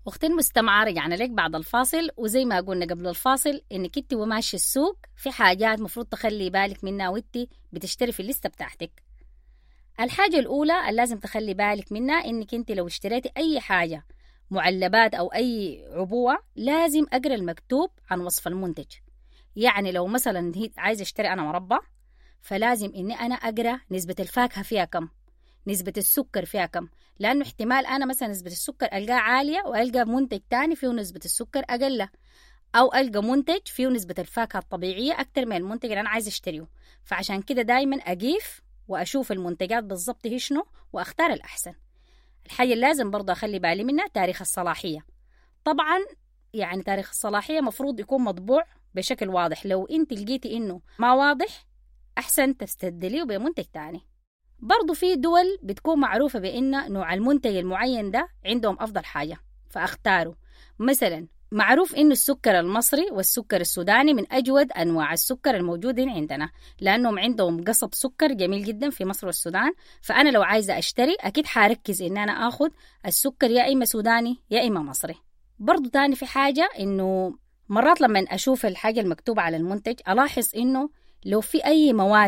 أختي المستمعة رجعنا لك بعد الفاصل، وزي ما قلنا قبل الفاصل إنك إنت وماشي السوق في حاجات مفروض تخلي بالك منها وإنت بتشتري في الليستة بتاعتك. الحاجة الأولى اللي لازم تخلي بالك منها إنك إنت لو اشتريتي أي حاجة معلبات أو أي عبوة لازم أقرأ المكتوب عن وصف المنتج. يعني لو مثلا عايزة اشتري أنا مربى، فلازم إني أنا أقرأ نسبة الفاكهة فيها كم، نسبة السكر فيها كم، لأنه احتمال أنا مثلا نسبة السكر ألقاها عالية وألقى منتج تاني فيه نسبة السكر أقل، أو ألقى منتج فيه نسبة الفاكهة الطبيعية أكتر من المنتج اللي أنا عايز أشتريه. فعشان كده دايما أقيف وأشوف المنتجات بالضبط هي شنو وأختار الأحسن. الحاجة اللي لازم برضه أخلي بالي منها تاريخ الصلاحية. طبعا يعني تاريخ الصلاحية مفروض يكون مطبوع بشكل واضح، لو أنت لقيتي إنه ما واضح أحسن تستبدليه بمنتج تاني. برضو في دول بتكون معروفة بأن نوع المنتج المعين ده عندهم أفضل حاجة فأختاره. مثلا معروف إنه السكر المصري والسكر السوداني من أجود أنواع السكر الموجودين عندنا، لأنهم عندهم قصب سكر جميل جدا في مصر والسودان. فأنا لو عايزة أشتري أكيد حاركز إن أنا أخذ السكر يا إما سوداني يا إما مصري. برضو تاني في حاجة إنه مرات لما أشوف الحاجة المكتوبة على المنتج ألاحظ إنه لو في أي مواد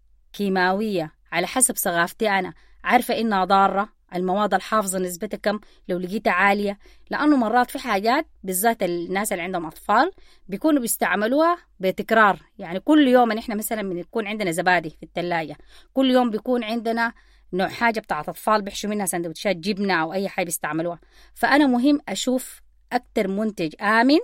كيماوية على حسب ثقافتي أنا عارفة إنها ضارة، المواد الحافظة نسبتها كم لو لقيتها عالية، لأنه مرات في حاجات بالذات الناس اللي عندهم أطفال بيكونوا بيستعملوها بتكرار. يعني كل يوم نحن مثلا بنكون عندنا زبادي في الثلاجة، كل يوم بيكون عندنا نوع حاجة بتاعة أطفال بيحشوا منها سندوتشات جبنة أو أي حاجة بيستعملوها. فأنا مهم أشوف أكتر منتج آمن،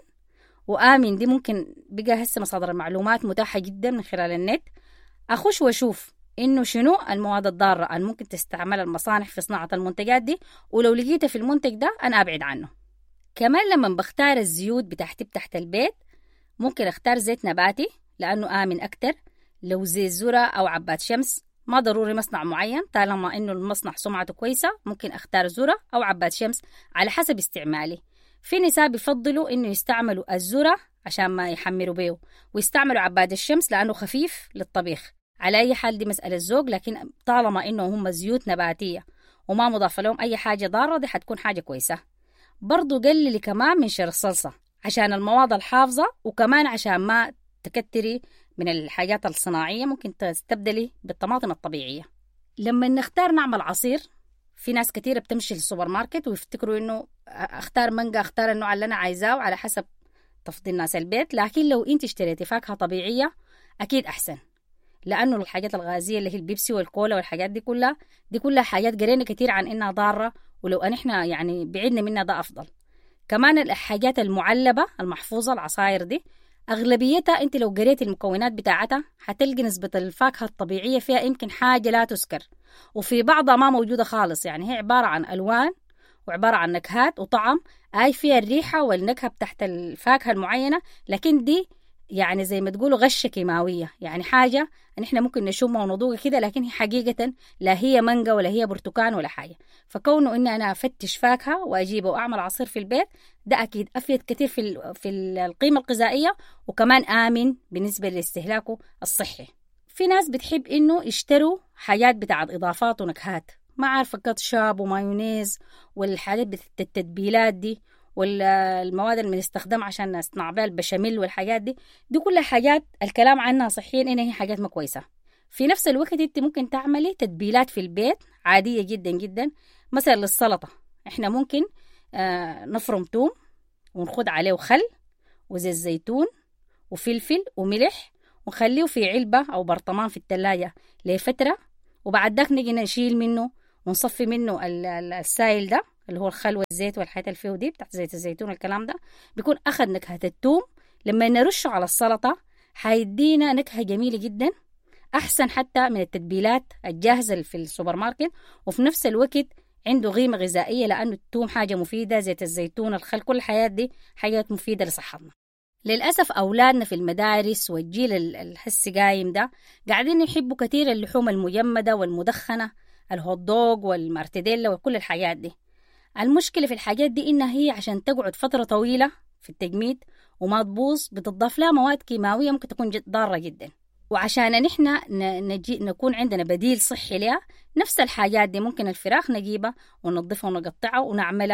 وآمن دي ممكن بقى هسه مصادر المعلومات متاحة جدا من خلال النت، أخش وأشوف إنه شنو المواد الضارة اللي ممكن تستعمل المصانع في صناعة المنتجات دي، ولو لقيته في المنتج ده أنا أبعد عنه. كمان لما بختار الزيوت بتاعت البيت ممكن أختار زيت نباتي لأنه آمن أكتر. لو زيت ذرة أو عباد شمس ما ضروري مصنع معين، طالما إنه المصنع سمعته كويسة ممكن أختار ذرة أو عباد شمس على حسب استعمالي. في نساء بيفضلوا إنه يستعملوا الذرة عشان ما يحمروا بيه، ويستعملوا عباد الشمس لأنه خفيف للطبيخ. على أي حال دي مسألة ذوق، لكن طالما إنه هم زيوت نباتية وما مضاف لهم أي حاجة ضارة دي حتكون حاجة كويسة. برضو قللي كمان من شر الصلصة عشان المواد الحافظة، وكمان عشان ما تكتري من الحاجات الصناعية ممكن تستبدلي بالطماطم الطبيعية. لما نختار نعمل عصير في ناس كتيرة بتمشي للسوبر ماركت ويفتكروا إنه أختار مانجا أختار النوع اللي أنا عايزاه على حسب تفضيل ناس البيت، لكن لو أنت اشتريتي فاكهة طبيعية أكيد أحسن، لأنه الحاجات الغازية اللي هي البيبسي والكولا والحاجات دي كلها حاجات قرينا كتير عن إنها ضارة، ولو أن إحنا يعني بعدنا منها ده أفضل. كمان الحاجات المعلبة المحفوظة العصاير دي أغلبيتها أنت لو قريت المكونات بتاعتها حتلقي نسبة الفاكهة الطبيعية فيها يمكن حاجة لا تذكر، وفي بعضها ما موجودة خالص. يعني هي عبارة عن ألوان وعبارة عن نكهات وطعم، فيها الريحة والنكهة بتاعت الفاكهة المعينة، لكن دي يعني زي ما تقولوا غشة كيماوية، يعني حاجة نحن ممكن نشمها ونضوغ كده لكن هي حقيقة لا هي مانجا ولا هي برتقان ولا حاجة. فكونه إني أنا أفتش فاكهة وأجيبه وأعمل عصير في البيت ده أكيد أفيد كتير في القيمة الغذائية، وكمان آمن بالنسبة لاستهلاكه الصحي. في ناس بتحب إنه يشتروا حاجات بتاعت إضافات ونكهات، ما عارفة كاتشاب ومايونيز والحاجات بتاعت التتبيلات دي والمواد اللي بنستخدم عشان نصنع بها البشاميل والحاجات دي كلها حاجات الكلام عنها صحيا إنها هي حاجات ما كويسة. في نفس الوقت انت ممكن تعملي تتبيلات في البيت عادية جدا جدا. مثلا للسلطة احنا ممكن نفرم توم ونخد عليه خل وزيت زيتون وفلفل وملح ونخليه في علبة أو برطمان في الثلاجة لفترة، وبعد ذاك نجي نشيل منه ونصفي منه السائل ده اللي هو الخل والزيت والحاجات اللي فيه دي بتاعت زيت الزيتون والكلام ده، بيكون أخذ نكهة التوم. لما نرشه على السلطة حيدينا نكهة جميلة جدا، أحسن حتى من التتبيلات الجاهزة في السوبر ماركت، وفي نفس الوقت عنده قيمة غذائية لأنه التوم حاجة مفيدة، زيت الزيتون الخل كل الحياة دي حاجات مفيدة لصحتنا. للأسف أولادنا في المدارس والجيل الحسي قايم ده قاعدين يحبوا كتير اللحوم المجمدة والمدخنة، الهوت دوغ والمارتديلا وكل الحاجات دي. المشكلة في الحاجات دي إنها هي عشان تقعد فترة طويلة في التجميد وما تبوظ بتضاف لها مواد كيماوية ممكن تكون ضارة جدا، وعشان نحن نكون عندنا بديل صحي لها نفس الحاجات دي ممكن الفراخ نجيبها وننظفها ونقطعها ونعملها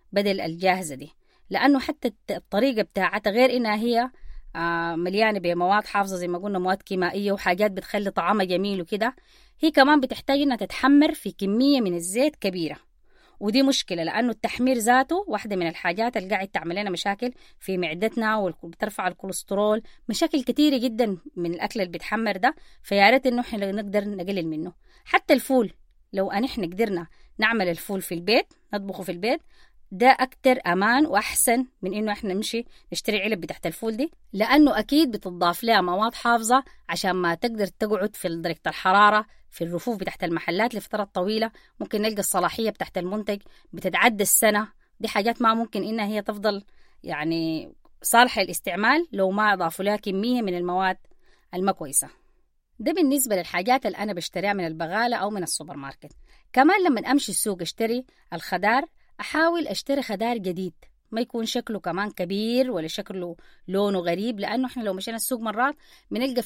بدل الجاهزة دي، لأنه حتى الطريقة بتاعتها غير إنها هي مليانة بمواد حافظة زي ما قلنا، مواد كيميائية وحاجات بتخلي طعامها جميل وكده، هي كمان بتحتاج إنها تتحمر في كمية من الزيت كبيرة، ودي مشكلة لأنه التحمير ذاته واحدة من الحاجات اللي قاعد تعمل لنا مشاكل في معدتنا وبترفع الكوليسترول، مشاكل كتيرة جدا من الأكل اللي بيتحمر ده. فيا ريت إنه إحنا نقدر نقلل منه. حتى الفول، لو إحنا قدرنا نعمل الفول في البيت، نطبخه في البيت، ده أكتر أمان وأحسن من إنه إحنا نمشي نشتري علب بتاعت الفول دي، لأنه أكيد بتضاف لها مواد حافظة عشان ما تقدر تقعد في درجة الحرارة في الرفوف بتاعت المحلات لفترات طويلة. ممكن نلقى الصلاحية بتاعت المنتج بتتعدى السنة. دي حاجات ما ممكن إنها هي تفضل يعني صالحة للاستعمال لو ما أضافوا لها كمية من المواد الما كويسة. ده بالنسبة للحاجات اللي أنا بشتريها من البغالة أو من السوبر ماركت. كمان لما أمشي السوق أشتري الخضار، أحاول أشتري خضار جديد، ما يكون شكله كمان كبير ولا شكله لونه غريب، لأنه إحنا لو مشينا السوق مرات بنلقى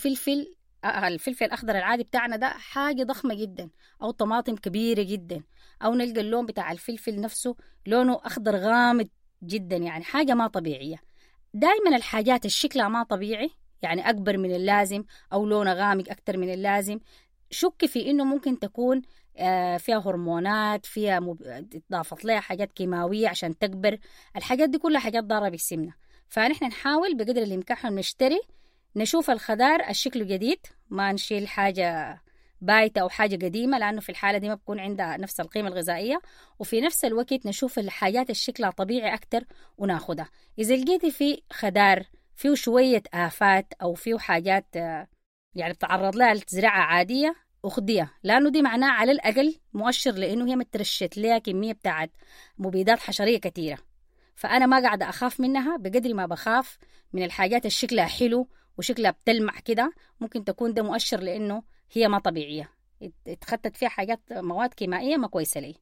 الفلفل الأخضر العادي بتاعنا ده حاجة ضخمة جدا، أو طماطم كبيرة جدا، أو نلقى اللون بتاع الفلفل نفسه لونه أخضر غامض جدا، يعني حاجة ما طبيعية. دايما الحاجات الشكلها ما طبيعي، يعني أكبر من اللازم أو لونها غامق أكتر من اللازم، شك في إنه ممكن تكون فيها هرمونات، فيها إضافت لها حاجات كيماوية عشان تكبر. الحاجات دي كلها حاجات ضارة بالسمنة. فنحن نحاول بقدر الإمكان نشتري، نشوف الخضار الشكل جديد، ما نشيل حاجة بايتة أو حاجة قديمة، لأنه في الحالة دي ما بكون عندها نفس القيمة الغذائية. وفي نفس الوقت نشوف الحاجات الشكلها طبيعي أكتر وناخدها. إذا لقيتي في خضار فيه شوية آفات أو فيه حاجات يعني بتعرض لها لزراعة عادية، أخديها، لأنه دي معناه على الأقل مؤشر لأنه هي مترشت لها كمية بتاعت مبيدات حشرية كتيرة. فأنا ما قاعدة أخاف منها بقدر ما بخاف من الحاجات اللي شكلها حلو وشكلها بتلمع كده، ممكن تكون ده مؤشر لأنه هي ما طبيعية، اتخطت فيها حاجات مواد كيميائية ما كويسة لي.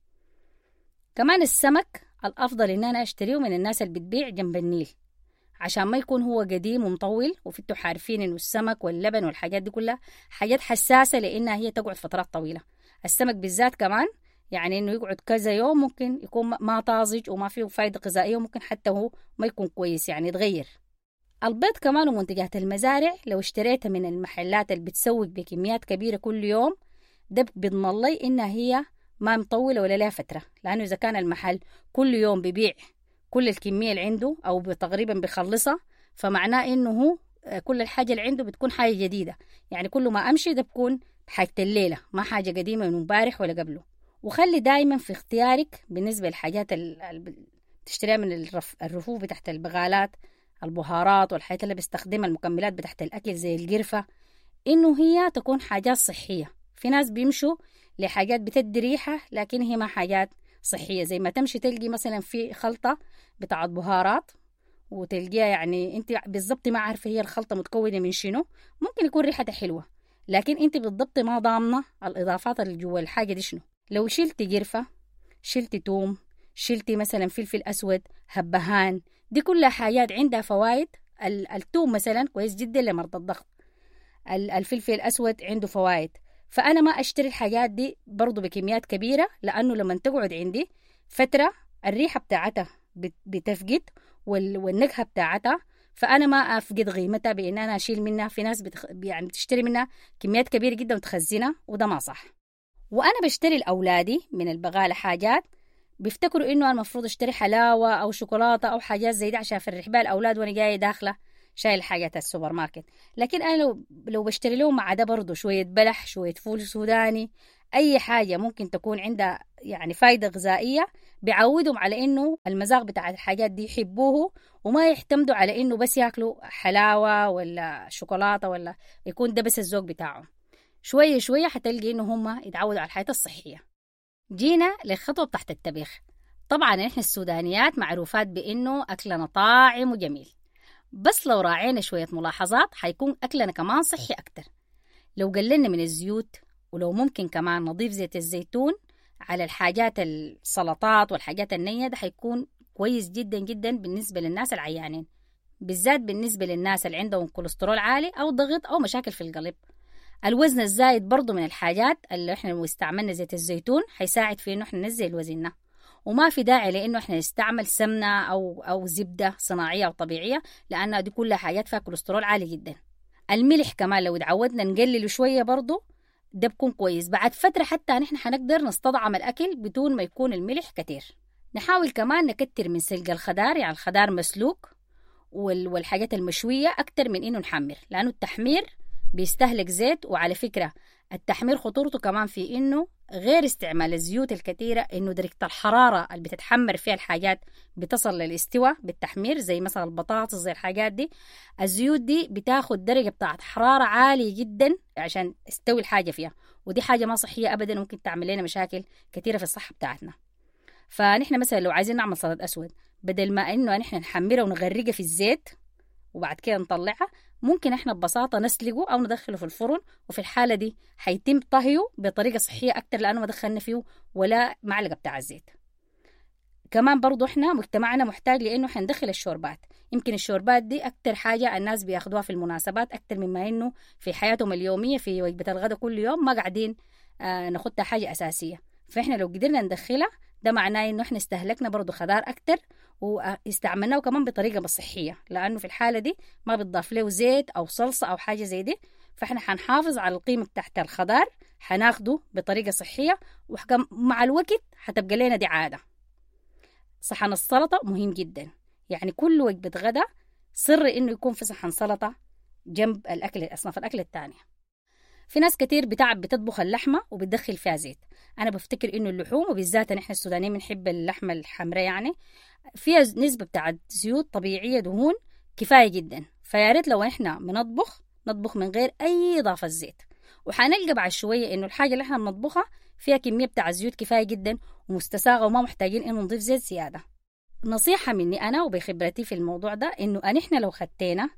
كمان السمك الأفضل إن أنا أشتريه من الناس اللي بتبيع جنب النيل، عشان ما يكون هو قديم ومطول. وفتوا عارفين إنه السمك واللبن والحاجات دي كلها حاجات حساسة لأنها هي تقعد فترات طويلة. السمك بالذات كمان يعني إنه يقعد كذا يوم ممكن يكون ما طازج وما فيه فايدة غذائية، وممكن حتى هو ما يكون كويس يعني يتغير. البيض كمان ومنتجات المزارع لو اشتريتها من المحلات اللي بتسوق بكميات كبيرة كل يوم، ده بيضمن لي إنها هي ما مطولة ولا لها فترة، لأنه إذا كان المحل كل يوم بيبيع كل الكمية اللي عنده أو تقريبا بيخلصها، فمعناه إنه هو كل الحاجة اللي عنده بتكون حاجة جديدة، يعني كل ما أمشي ده بكون حاجة الليلة ما حاجة قديمة من امبارح ولا قبله. وخلي دايما في اختيارك بالنسبة للحاجات اللي تشتريها من الرفوف بتاعت البغالات، البهارات والحاجات اللي بيستخدمها المكملات بتاعت الأكل زي القرفة، إنه هي تكون حاجات صحية. في ناس بيمشوا لحاجات بتدي ريحة لكن هي ما حاجات صحية، زي ما تمشي تلقي مثلا في خلطة بتاعت بهارات وتلقيها يعني انت بالضبط ما عارفة هي الخلطة متكونة من شنو، ممكن يكون ريحتها حلوة لكن انت بالضبط ما ضامنة الإضافات اللي جوا الحاجة دي شنو. لو شلتي قرفة، شلتي توم، شلتي مثلا فلفل أسود، هبهان، دي كلها حاجات عندها فوائد. التوم مثلا كويس جدا لمرضى الضغط، الفلفل الأسود عنده فوائد. فأنا ما أشتري الحاجات دي برضو بكميات كبيرة، لأنه لما تقعد عندي فترة الريحة بتاعتها بتفقد والنكهة بتاعتها، فأنا ما أفقد قيمتها بإن أنا أشيل منها. في ناس يعني بتشتري منها كميات كبيرة جدا وتخزنها، وده ما صح. وأنا بشتري لأولادي من البغالة حاجات بيفتكروا إنه أنا المفروض أشتري حلاوة أو شوكولاتة أو حاجات زي دي عشان أفرح بها الأولاد وأنا جاية داخلة شايل حاجات السوبر ماركت. لكن أنا لو بشتري لهم مع ده برضو شوية بلح، شوية فول سوداني، أي حاجة ممكن تكون عندها يعني فايدة غذائية، بيعودهم على إنه المذاق بتاع الحاجات دي يحبوه، وما يعتمدوا على إنه بس يأكلوا حلاوة ولا شوكولاتة ولا يكون ده بس الذوق بتاعهم. شوية شوية حتلقي إنه هم يتعودوا على الحياة الصحية. جينا للخطوة تحت الطبيخ. طبعا إحنا السودانيات معروفات بإنه أكلنا طاعم وجميل، بس لو راعينا شوية ملاحظات حيكون أكلنا كمان صحي أكتر. لو قللنا من الزيوت، ولو ممكن كمان نضيف زيت الزيتون على الحاجات السلطات والحاجات النية، ده حيكون كويس جدا جدا بالنسبة للناس العيانين، بالذات بالنسبة للناس اللي عندهم كوليسترول عالي أو ضغط أو مشاكل في القلب. الوزن الزايد برضو من الحاجات اللي احنا لو استعملنا زيت الزيتون حيساعد في انه احنا ننزل وزننا. وما في داعي لأنه إحنا نستعمل سمنة أو زبدة صناعية أو طبيعية، لأنها دي كلها حاجات فيها كوليسترول عالي جدا. الملح كمان لو اتعودنا نقلله شوية برضو ده بكون كويس. بعد فترة حتى نحن حنقدر نستطعم الأكل بدون ما يكون الملح كتير. نحاول كمان نكتر من سلق الخضار، يعني الخضار مسلوق والحاجات المشوية أكتر من إنه نحمر، لأنه التحمير بيستهلك زيت. وعلى فكرة التحمير خطورته كمان في إنه غير استعمال الزيوت الكثيرة، إنه درجة الحرارة اللي بتتحمر فيها الحاجات بتصل للاستواء بالتحمير، زي مثلا البطاطس زي الحاجات دي. الزيوت دي بتاخد درجة بتاعت حرارة عالية جدا عشان تستوي الحاجة فيها، ودي حاجة ما صحية أبدا، ممكن تعمل لنا مشاكل كثيرة في الصحة بتاعتنا. فنحن مثلا لو عايزين نعمل سلطة أسود، بدل ما إنه نحن نحمرها ونغرقها في الزيت وبعد كده نطلعها، ممكن احنا ببساطة نسلقه أو ندخله في الفرن، وفي الحالة دي حيتم طهيه بطريقة صحية أكتر، لأنه ما دخلنا فيه ولا معلقة بتاع الزيت. كمان برضو احنا مجتمعنا محتاج لأنه حندخل الشوربات. يمكن الشوربات دي أكتر حاجة الناس بياخدوها في المناسبات أكتر مما إنه في حياتهم اليومية في وجبة الغداء كل يوم ما قاعدين ناخدها حاجة أساسية. فإحنا لو قدرنا ندخلها ده معناه إنه احنا استهلكنا برضو خضار أكتر واستعملناه كمان بطريقة صحية، لأنه في الحالة دي ما بتضاف له زيت أو صلصة أو حاجة زي دي. فإحنا حنحافظ على القيمة تحت الخضار، حناخده بطريقة صحية، ومع الوقت حتبقى لنا دي عادة. صحن السلطة مهم جدا، يعني كل وجبة غدا سر إنه يكون في صحن سلطة جنب الأكل، أصناف الأكل التانية. في ناس كتير بتطبخ اللحمة وبتدخل فيها زيت. أنا بفتكر إنه اللحوم، وبالذات نحن السودانيين بنحب اللحمة الحمراء، يعني فيها نسبة بتاعت زيوت طبيعية دهون كفاية جدا. فياريت لو إحنا نطبخ من غير أي إضافة زيت، وحنلقى بعد شوية إنه الحاجة اللي إحنا بنطبخها فيها كمية بتاع زيوت كفاية جدا ومستساغة، وما محتاجين إنه نضيف زيت زيادة. نصيحة مني أنا وبخبرتي في الموضوع ده، إنه إحنا لو خدتنا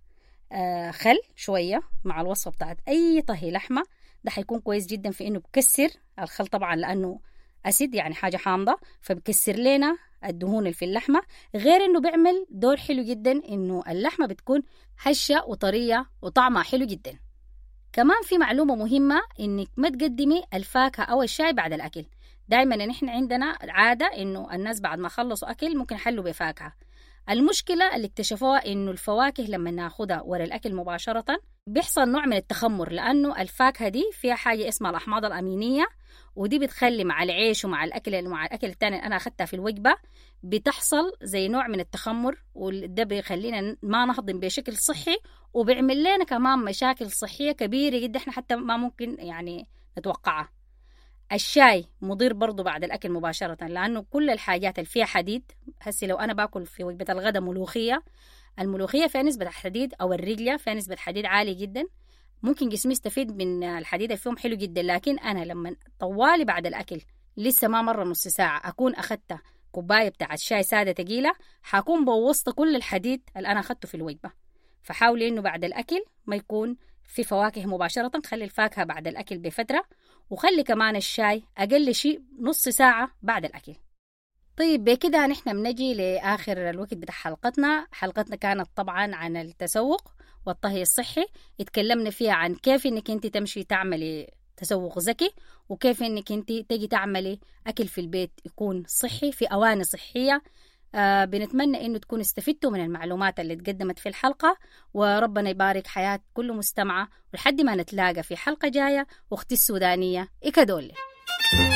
خل شوية مع الوصفة بتاعت أي طهي لحمة، ده حيكون كويس جدا في إنه بكسر الخل طبعا، لأنه أسيد يعني حاجة حامضة، فبكسر لنا الدهون اللي في اللحمة. غير إنه بيعمل دور حلو جدا إنه اللحمة بتكون هشة وطرية وطعمها حلو جدا. كمان في معلومة مهمة، إنك ما تقدمي الفاكهة أو الشاي بعد الأكل. دايما نحن عندنا عادة إنه الناس بعد ما خلصوا أكل ممكن يحلوا بفاكهة. المشكلة اللي اكتشفوها إنه الفواكه لما ناخدها ورا الأكل مباشرة بيحصل نوع من التخمر، لأنه الفاكهة دي فيها حاجة اسمها الأحماض الأمينية، ودي بتخلي مع العيش ومع الأكل التاني اللي أنا أخدتها في الوجبة بتحصل زي نوع من التخمر، وده بيخلينا ما نهضم بشكل صحي، وبيعمل لنا كمان مشاكل صحية كبيرة جدا احنا حتى ما ممكن يعني نتوقعها. الشاي مضر برضو بعد الأكل مباشرة، لأنه كل الحاجات اللي فيها حديد، هسي لو أنا باكل في وجبة الغداء الملوخية فيها نسبة حديد، أو الرجلة فيها نسبة حديد عالي جدا، ممكن جسمي يستفيد من الحديد اللي فيهم حلو جدا. لكن أنا لما طوالي بعد الأكل لسه ما مرة نص ساعة أكون أخدت كوباية بتاعت شاي سادة تقيلة، حكون بوظت كل الحديد اللي أنا أخدته في الوجبة. فحاولي إنه بعد الأكل ما يكون في فواكه مباشرة، خلي الفاكهة بعد الأكل بفترة، وخلي كمان الشاي أقل شيء نص ساعة بعد الأكل. طيب بكده نحن بنجي لآخر الوقت بتاع حلقتنا كانت طبعا عن التسوق والطهي الصحي. اتكلمنا فيها عن كيف انك انت تمشي تعملي تسوق ذكي، وكيف انك انت تجي تعملي أكل في البيت يكون صحي في أواني صحية. بنتمنى انه تكونوا استفدتوا من المعلومات اللي تقدمت في الحلقة، وربنا يبارك حياة كل مستمعة، ولحد ما نتلاقى في حلقة جاية. واختي السودانية إكادولي.